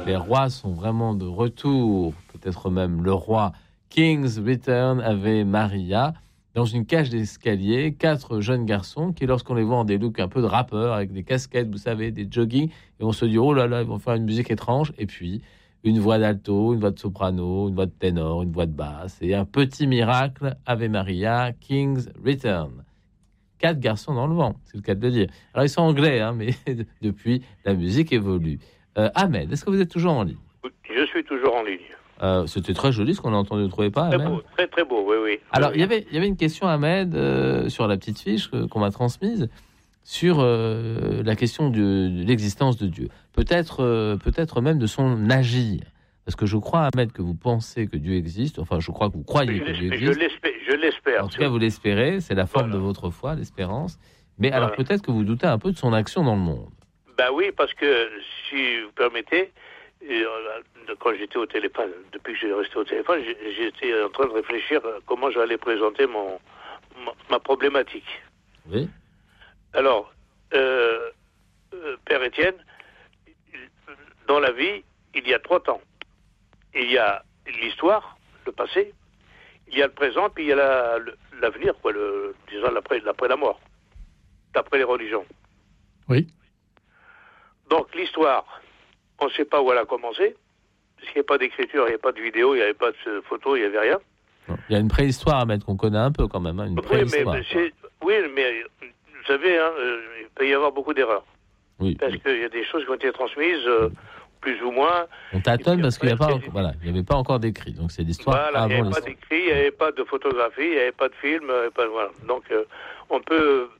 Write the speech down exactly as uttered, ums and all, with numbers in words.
les rois sont vraiment de retour, peut-être même le roi. King's Return, Ave Maria. Dans une cage d'escalier, quatre jeunes garçons qui, lorsqu'on les voit en des looks un peu de rappeurs, avec des casquettes, vous savez, des jogging, et on se dit, oh là là, ils vont faire une musique étrange. Et puis, une voix d'alto, une voix de soprano, une voix de ténor, une voix de basse. Et un petit miracle, Ave Maria, King's Return. Quatre garçons dans le vent, c'est le cas de le dire. Alors, ils sont anglais, hein, mais depuis, la musique évolue. Euh, Ahmed, est-ce que vous êtes toujours en ligne ? Je suis toujours en ligne. Euh, c'était très joli ce qu'on a entendu, ne trouvez pas, Très Ahmed ? beau, très très beau, oui, oui. Alors, oui, il y avait, il y avait une question, Ahmed, euh, sur la petite fiche que, qu'on m'a transmise, sur euh, la question de, de l'existence de Dieu. Peut-être, euh, peut-être même de son agir. Parce que je crois, Ahmed, que vous pensez que Dieu existe. Enfin, je crois que vous croyez je que Dieu l'espère, existe. je l'espère, je l'espère. En tout cas, vous l'espérez. C'est la forme voilà. de votre foi, l'espérance. Mais alors, Voilà. peut-être que vous doutez un peu de son action dans le monde. Ben oui, parce que, si vous permettez, quand j'étais au téléphone, depuis que j'ai resté au téléphone, j'étais en train de réfléchir à comment j'allais présenter mon, ma, ma problématique. Oui. Alors, euh, euh, Père Étienne, dans la vie, il y a trois temps. Il y a l'histoire, le passé, il y a le présent, puis il y a la, le, l'avenir, quoi, le, disons l'après, l'après la mort, d'après les religions. Oui. Donc l'histoire, on ne sait pas où elle a commencé, parce qu'il n'y a pas d'écriture, il n'y a pas de vidéo, il n'y avait pas de photo, il n'y avait rien. Il y a une préhistoire, Ahmed, qu'on connaît un peu quand même. Hein, une préhistoire. Oui, mais, c'est, oui, mais vous savez, hein, il peut y avoir beaucoup d'erreurs. Oui. Parce qu'il y a des choses qui ont été transmises, euh, plus ou moins. On tâtonne parce qu'il n'y après, voilà, avait pas encore d'écrit. Donc c'est l'histoire voilà, avant il n'y avait l'histoire. pas d'écrit, il n'y avait pas de photographie, il n'y avait pas de film. Pas, voilà. Donc euh, on peut